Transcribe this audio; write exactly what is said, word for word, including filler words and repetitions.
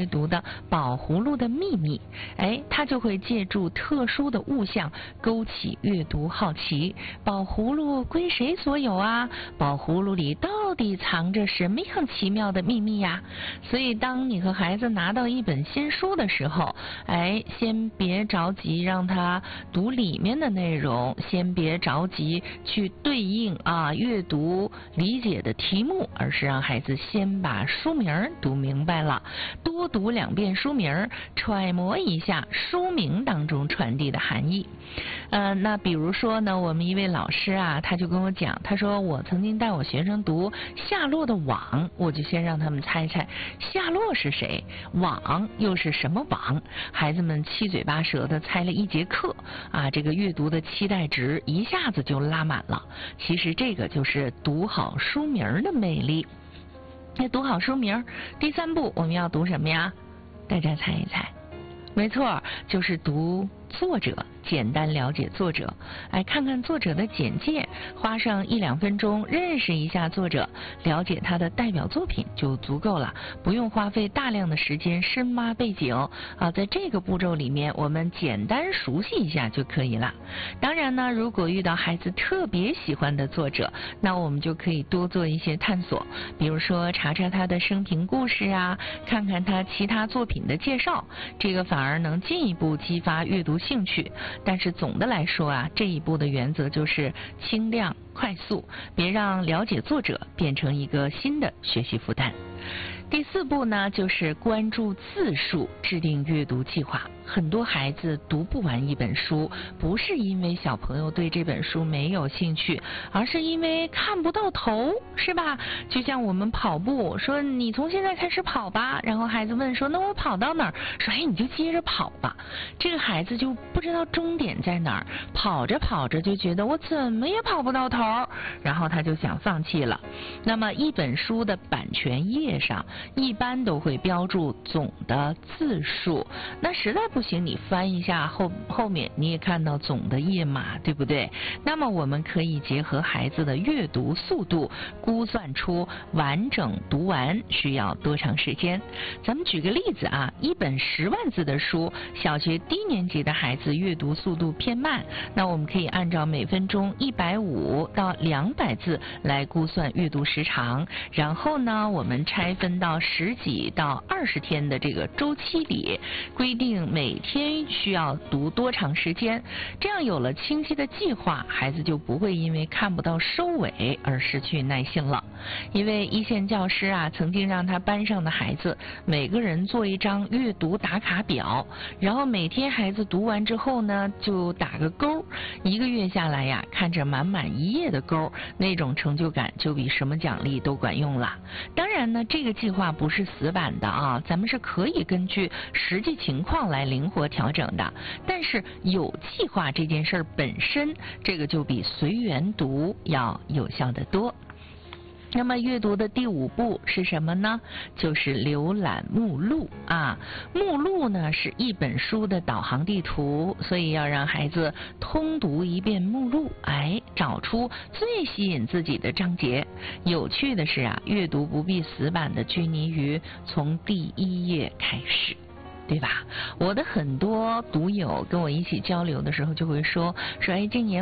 阅读的《宝葫芦的秘密》，哎，他就会借助特殊的物象勾起阅读好奇。宝葫芦归谁所有啊？宝葫芦里到底藏着什么样奇妙的秘密呀？所以当你和孩子拿到一本新书的时候，哎，先别着急让他读里面的内容，先别着急去对应啊阅读理解的题目，而是让孩子先把书名读明白了，多读两遍书名，揣摩一下书名当中传递的含义。呃，那比如说呢，我们一位老师啊，他就跟我讲，他说我曾经带我学生读夏洛的网，我就先让他们猜猜夏洛是谁，网又是什么网。孩子们七嘴八舌的猜了一节课啊，这个阅读的期待值一下子就拉满了。其实这个就是读好书名的魅力。那读好书名，第三步我们要读什么呀？大家猜一猜。没错，就是读作者，简单了解作者，哎，看看作者的简介，花上一两分钟认识一下作者，了解他的代表作品就足够了，不用花费大量的时间深挖背景啊。在这个步骤里面，我们简单熟悉一下就可以了。当然呢，如果遇到孩子特别喜欢的作者，那我们就可以多做一些探索，比如说查查他的生平故事啊，看看他其他作品的介绍，这个反而能进一步激发阅读兴趣。但是总的来说啊，这一步的原则就是轻量快速，别让了解作者变成一个新的学习负担。第四步呢，就是关注字数，制定阅读计划。很多孩子读不完一本书，不是因为小朋友对这本书没有兴趣，而是因为看不到头，是吧？就像我们跑步，说你从现在开始跑吧，然后孩子问说那我跑到哪儿？说哎你就接着跑吧。这个孩子就不知道终点在哪儿，跑着跑着就觉得我怎么也跑不到头，然后他就想放弃了。那么一本书的版权页上一般都会标注总的字数，那实在不行你翻一下后后面你也看到总的页码，对不对？那么我们可以结合孩子的阅读速度，估算出完整读完需要多长时间。咱们举个例子啊，一本十万字的书，小学低年级的孩子阅读速度偏慢，那我们可以按照每分钟一百五到两百字来估算阅读时长，然后呢我们拆分到十几到二十天的这个周期里，规定每天需要读多长时间。这样有了清晰的计划，孩子就不会因为看不到收尾而失去耐心了。一位一线教师啊，曾经让他班上的孩子每个人做一张阅读打卡表，然后每天孩子读完之后呢就打个勾，一个月下来呀，看着满满一页的勾，那种成就感就比什么奖励都管用了。当然呢，这个计划不是死板的啊，咱们是可以根据实际情况来灵活调整的。但是有计划这件事儿本身，这个就比随缘读要有效得多。那么阅读的第五步是什么呢？就是浏览目录啊。目录呢是一本书的导航地图，所以要让孩子通读一遍目录，哎，找出最吸引自己的章节。有趣的是啊，阅读不必死板的拘泥于从第一页开始，对吧？我的很多读友跟我一起交流的时候就会说说，哎，这年